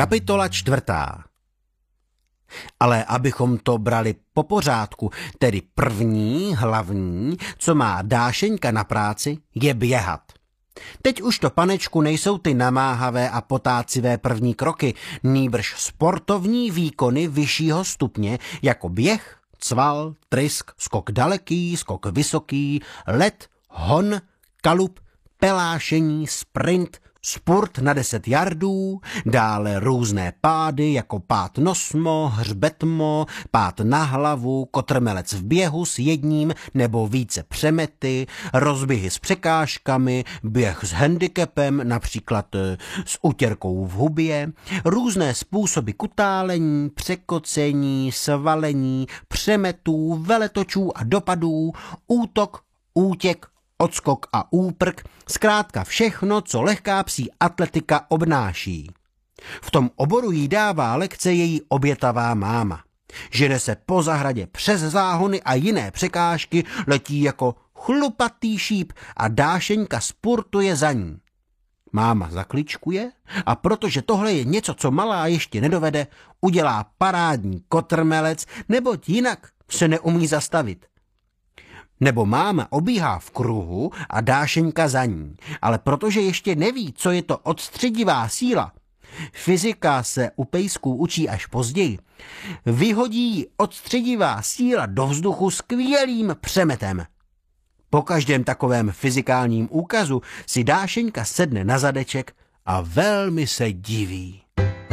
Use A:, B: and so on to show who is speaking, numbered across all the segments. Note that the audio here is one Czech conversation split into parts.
A: Kapitola 4. Ale abychom to brali po pořádku, tedy první, hlavní, co má Dášeňka na práci, je běhat. Teď už to, panečku, nejsou ty namáhavé a potácivé první kroky, nýbrž sportovní výkony vyššího stupně, jako běh, cval, trysk, skok daleký, skok vysoký, let, hon, kalup, pelášení, sprint, spurt na 10 yardů, dále různé pády jako pád nosmo, hřbetmo, pád na hlavu, kotrmelec v běhu s jedním nebo více přemety, rozběhy s překážkami, běh s handicapem, například s utěrkou v hubě, různé způsoby kutálení, překocení, svalení, přemetů, veletočů a dopadů, útok, útěk, odskok a úprk, zkrátka všechno, co lehká psí atletika obnáší. V tom oboru jí dává lekce její obětavá máma. Žene se po zahradě přes záhony a jiné překážky, letí jako chlupatý šíp a Dášeňka spurtuje za ní. Máma zakličkuje a protože tohle je něco, co malá ještě nedovede, udělá parádní kotrmelec, neboť jinak se neumí zastavit. Nebo máma obíhá v kruhu a Dášeňka za ní, ale protože ještě neví, co je to odstředivá síla, fyzika se u pejsků učí až později, vyhodí ji odstředivá síla do vzduchu skvělým přemetem. Po každém takovém fyzikálním úkazu si Dášeňka sedne na zadeček a velmi se diví.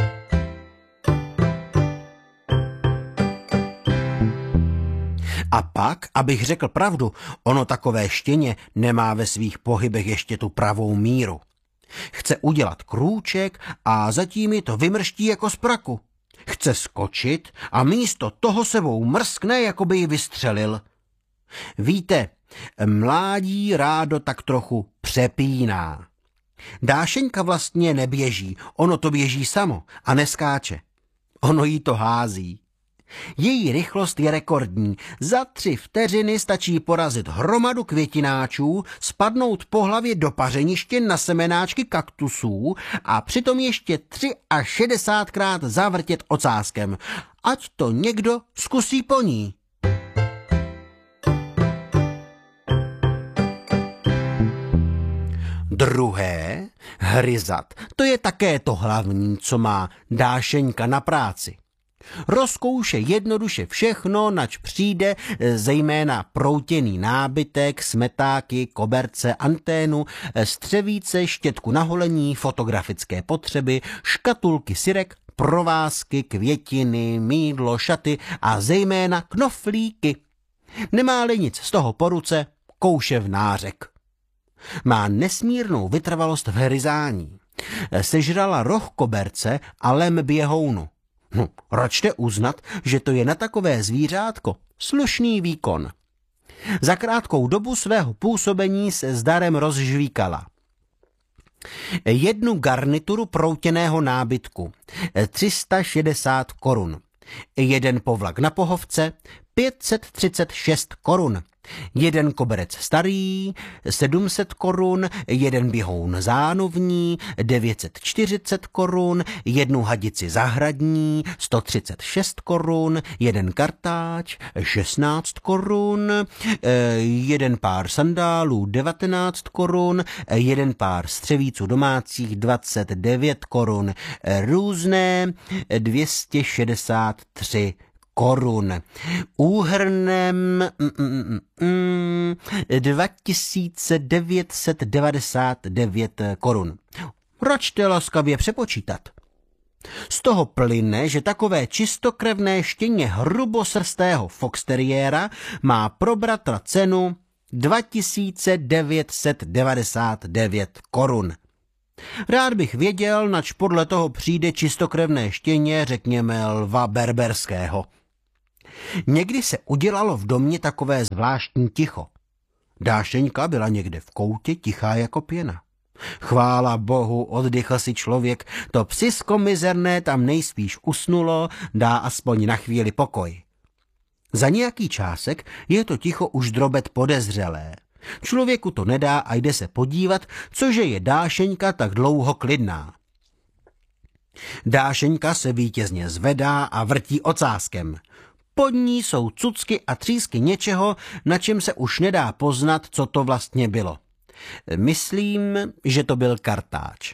A: A pak, abych řekl pravdu, ono takové štěně nemá ve svých pohybech ještě tu pravou míru. Chce udělat krůček a zatím ji to vymrští jako z praku. Chce skočit a místo toho sebou mrskne, jako by ji vystřelil. Víte, mládí rádo tak trochu přepíná. Dášeňka vlastně neběží, ono to běží samo a neskáče. Ono jí to hází. Její rychlost je rekordní. Za 3 vteřiny stačí porazit hromadu květináčů, spadnout po hlavě do pařeniště na semenáčky kaktusů a přitom ještě 63krát zavrtět ocáskem. Ať to někdo zkusí po ní. Druhé, hryzat. To je také to hlavní, co má Dášeňka na práci. Rozkouše jednoduše všechno, nač přijde, zejména proutěný nábytek, smetáky, koberce, anténu, střevíce, štětku na holení, fotografické potřeby, škatulky syrek, provázky, květiny, mýdlo, šaty a zejména knoflíky. Nemá-li nic z toho po ruce, kouše v nářek. Má nesmírnou vytrvalost v hryzání. Sežrala roh koberce a lem běhounu. Račte uznat, že to je na takové zvířátko slušný výkon. Za krátkou dobu svého působení se s darem rozžvíkala. 1 garnituru proutěného nábytku 360 korun, 1 povlak na pohovce 536 korun, 1 koberec starý 700 korun, 1 běhoun zánovní 940 korun, 1 hadici zahradní 136 korun, 1 kartáč 16 korun, 1 pár sandálů 19 korun, 1 pár střevíců domácích 29 korun, různé 263 korun. Úhrnem 2999 korun. Račte laskavě přepočítat. Z toho plyne, že takové čistokrevné štěně hrubosrstého foxteriéra má pro bratra cenu 2999 korun. Rád bych věděl, nač podle toho přijde čistokrevné štěně, řekněme lva berberského. Někdy se udělalo v domě takové zvláštní ticho. Dášeňka byla někde v koutě tichá jako pěna. Chvála Bohu, oddychl si člověk, to psisko mizerné tam nejspíš usnulo, dá aspoň na chvíli pokoj. Za nějaký čásek je to ticho už drobet podezřelé. Člověku to nedá a jde se podívat, cože je Dášeňka tak dlouho klidná. Dášeňka se vítězně zvedá a vrtí ocáskem. Pod ní jsou cucky a třísky něčeho, na čem se už nedá poznat, co to vlastně bylo. Myslím, že to byl kartáč.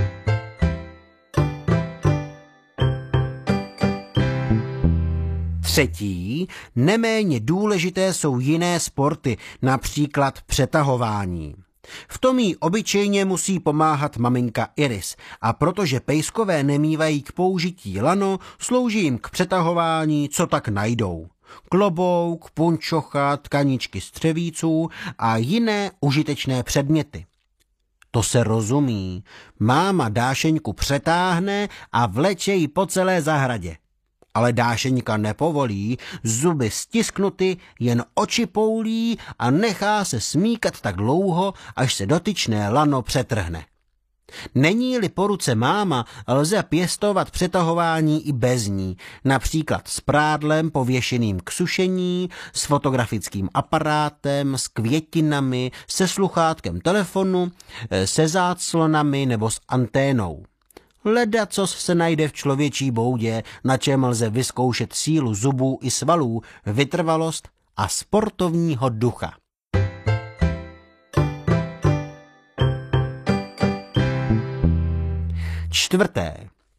A: Třetí, neméně důležité jsou jiné sporty, například přetahování. V tom jí obyčejně musí pomáhat maminka Iris a protože pejskové nemívají k použití lano, slouží jim k přetahování, co tak najdou. Klobouk, punčocha, tkaničky z třevíců a jiné užitečné předměty. To se rozumí. Máma Dášeňku přetáhne a vleče ji po celé zahradě. Ale Dášeňka nepovolí, zuby stisknuty, jen oči poulí a nechá se smíkat tak dlouho, až se dotyčné lano přetrhne. Není-li po ruce máma, lze pěstovat přetahování i bez ní, například s prádlem pověšeným k sušení, s fotografickým aparátem, s květinami, se sluchátkem telefonu, se záclonami nebo s anténou. Ledacos se najde v člověčí boudě, na čem lze vyzkoušet sílu zubů i svalů, vytrvalost a sportovního ducha. Čtvrté.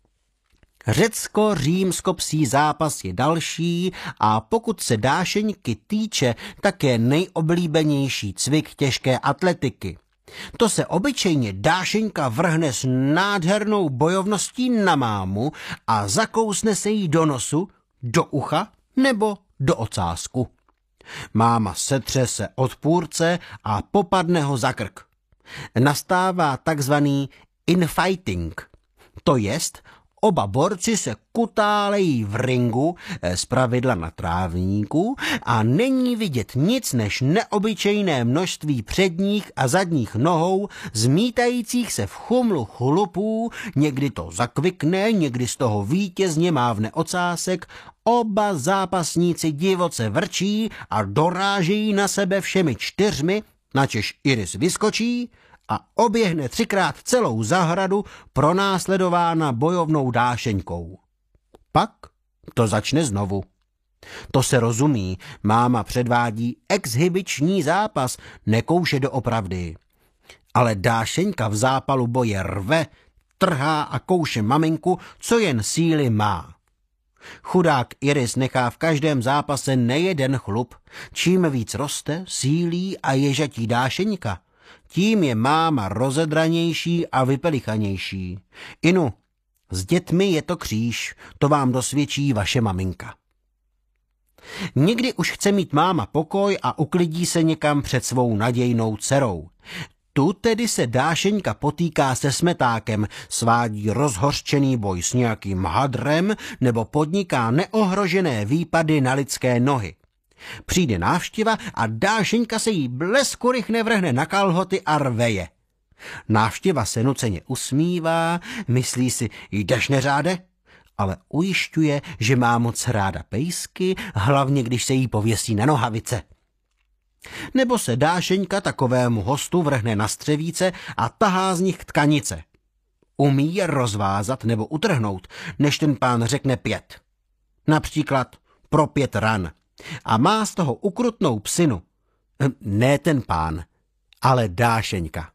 A: Řecko-římsko-psí zápas je další a pokud se Dášeňky týče, tak je nejoblíbenější cvik těžké atletiky. To se obyčejně Dášeňka vrhne s nádhernou bojovností na mámu a zakousne se jí do nosu, do ucha nebo do ocásku. Máma setře se odpůrce a popadne ho za krk. Nastává takzvaný infighting, to jest oba borci se kutálejí v ringu, zpravidla na trávníku, a není vidět nic než neobyčejné množství předních a zadních nohou, zmítajících se v chumlu chlupů, někdy to zakvikne, někdy z toho vítězně mávne ocásek, oba zápasníci divoce vrčí a dorážejí na sebe všemi čtyřmi, načež Iris vyskočí a oběhne 3krát celou zahradu pronásledována bojovnou Dášeňkou. Pak to začne znovu. To se rozumí, máma předvádí exhibiční zápas, nekouše doopravdy. Ale Dášeňka v zápalu boje rve, trhá a kouše maminku, co jen síly má. Chudák Iris nechá v každém zápase nejeden chlup. Čím víc roste, sílí a ježatí Dášeňka, tím je máma rozedranější a vypelichanější. Inu, s dětmi je to kříž, to vám dosvědčí vaše maminka. Někdy už chce mít máma pokoj a uklidí se někam před svou nadějnou dcerou. Tu tedy se Dášeňka potýká se smetákem, svádí rozhořčený boj s nějakým hadrem nebo podniká neohrožené výpady na lidské nohy. Přijde návštěva a Dášeňka se jí bleskurychne vrhne na kalhoty a rve je. Návštěva se nuceně usmívá, myslí si, jdeš neřáde? Ale ujišťuje, že má moc ráda pejsky, hlavně když se jí pověsí na nohavice. Nebo se Dášeňka takovému hostu vrhne na střevíce a tahá z nich tkanice. Umí je rozvázat nebo utrhnout, než ten pán řekne 5. Například pro 5 ran. A má z toho ukrutnou psinu. Ne ten pán, ale Dášeňka.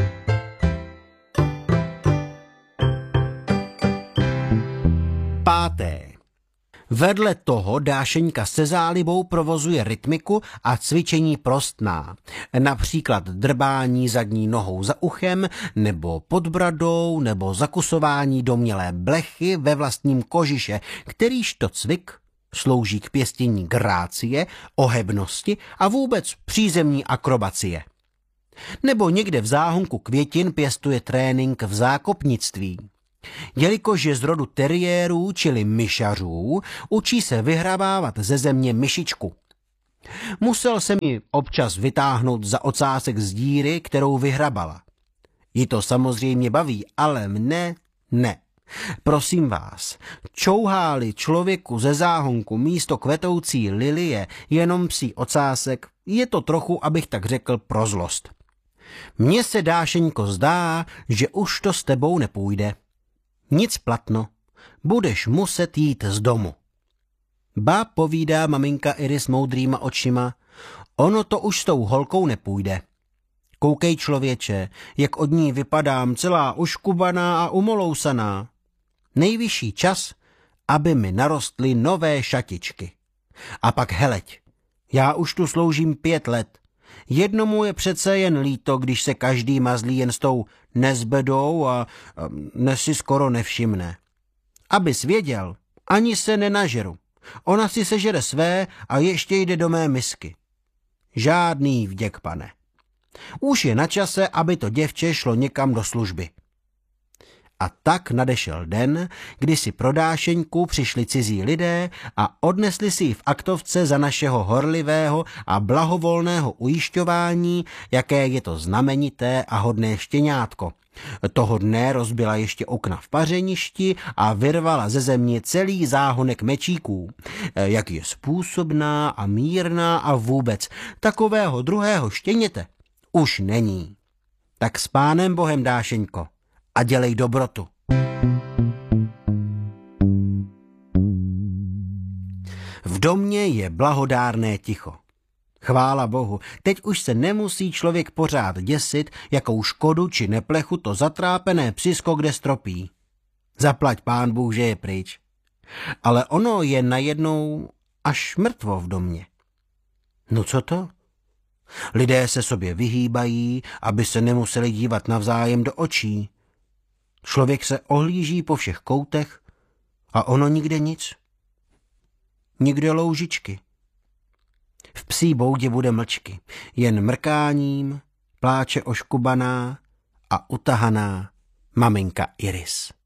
A: Páté. Vedle toho Dášeňka se zálibou provozuje rytmiku a cvičení prostná, například drbání zadní nohou za uchem, nebo pod bradou, nebo zakusování domnělé blechy ve vlastním kožiše, kterýžto cvik slouží k pěstění grácie, ohebnosti a vůbec přízemní akrobacie. Nebo někde v záhonku květin pěstuje trénink v zákopnictví. Jelikož je z rodu teriérů, čili myšařů, učí se vyhrabávat ze země myšičku. Musel se mi občas vytáhnout za ocásek z díry, kterou vyhrabala. Ji to samozřejmě baví, ale mne ne. Prosím vás, čouhá-li člověku ze záhonku místo kvetoucí lilie jenom psí ocásek, je to trochu, abych tak řekl, pro zlost. Mně se, Dášeňko, zdá, že už to s tebou nepůjde. Nic platno, budeš muset jít z domu. Ba, povídá maminka Iris moudrýma očima, ono to už s tou holkou nepůjde. Koukej, člověče, jak od ní vypadám celá uškubaná a umolousaná. Nejvyšší čas, aby mi narostly nové šatičky. A pak heleď, já už tu sloužím 5 let. Jednomu je přece jen líto, když se každý mazlí jen s tou nezbedou a si skoro nevšimne. Abys věděl, ani se nenažeru. Ona si sežere své a ještě jde do mé misky. Žádný vděk, pane. Už je na čase, aby to děvče šlo někam do služby. A tak nadešel den, kdy si pro Dášeňku přišli cizí lidé a odnesli si ji v aktovce za našeho horlivého a blahovolného ujišťování, jaké je to znamenité a hodné štěňátko. Toho dne rozbila ještě okna v pařeništi a vyrvala ze země celý záhonek mečíků. Jak je způsobná a mírná a vůbec takového druhého štěněte už není. Tak s pánem Bohem, Dášeňko, a dělej dobrotu. V domě je blahodárné ticho. Chvála Bohu, teď už se nemusí člověk pořád děsit, jakou škodu či neplechu to zatrápené psisko kde stropí. Zaplať pán Bůh, že je pryč. Ale ono je najednou až mrtvo v domě. No co to? Lidé se sobě vyhýbají, aby se nemuseli dívat navzájem do očí. Člověk se ohlíží po všech koutech a ono nikde nic. Nikde loužičky. V psí boudě bude mlčky, jen mrkáním pláče oškubaná a utahaná maminka Iris.